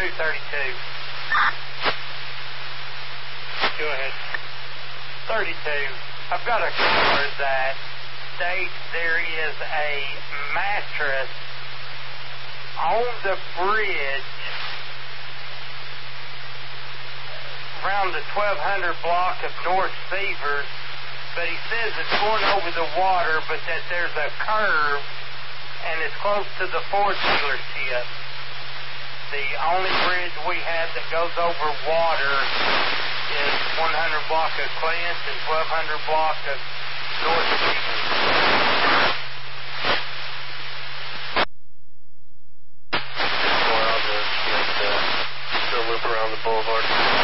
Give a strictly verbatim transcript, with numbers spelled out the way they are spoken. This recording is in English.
two thirty-two. Go ahead. thirty-two. I've got a caller that states there is a mattress on the bridge around the twelve hundred block of North Seavers, but he says it's going over the water, but that there's a curve and it's close to the Ford dealership. The only bridge we have that goes over water is one hundred block of Clint and twelve hundred block of North Seavers. More out there, just uh, still loop around the boulevard.